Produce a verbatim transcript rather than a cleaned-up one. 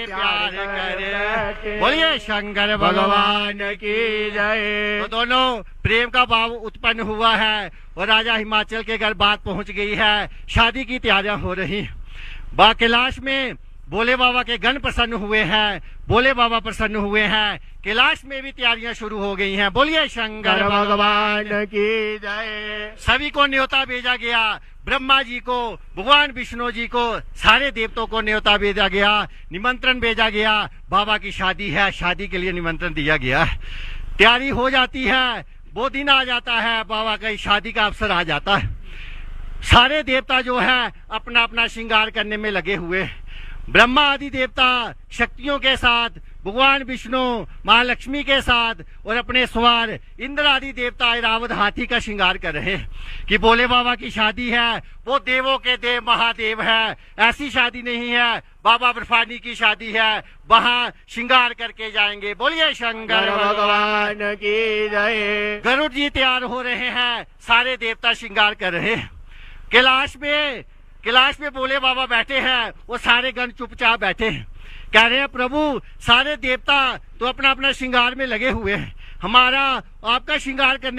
प्यार करे। बोलिए शंकर भगवान की जय। तो दोनों प्रेम का भाव उत्पन्न हुआ है और राजा हिमाचल के घर बात पहुंच गई है। शादी की तैयारियां हो रही। बा कैलाश में भोले बाबा के गण प्रसन्न हुए हैं, भोले बाबा प्रसन्न हुए हैं, कैलाश में भी तैयारियां शुरू हो गई हैं। बोलिए शंकर भगवान की जय। सभी को न्योता भेजा गया, ब्रह्मा जी को, भगवान विष्णु जी को, सारे देवताओं को न्योता भेजा गया, निमंत्रण भेजा गया। बाबा की शादी है, शादी के लिए निमंत्रण दिया गया। तैयारी हो जाती है, वो दिन आ जाता है, बाबा का शादी का अवसर आ जाता है। सारे देवता जो है अपना अपना श्रृंगार करने में लगे हुए। ब्रह्मा आदि देवता शक्तियों के साथ, भगवान विष्णु महालक्ष्मी के साथ और अपने सवार इंद्र आदि देवता ऐरावत हाथी का श्रृंगार कर रहे हैं कि भोले बाबा की शादी है। वो देवों के देव महादेव है, ऐसी शादी नहीं है बाबा बर्फानी की शादी है, वहां श्रृंगार करके जाएंगे। बोलिए शंकर भगवान की जय। गरुड़ जी तैयार हो रहे हैं, सारे देवता श्रृंगार कर रहे हैं। कैलाश में कैलाश में भोले बाबा बैठे हैं, वो सारे गण चुपचाप बैठे हैं। कह रहे हैं प्रभु सारे देवता तो अपना अपना श्रृंगार में लगे हुए हैं, हमारा आपका श्रृंगार करने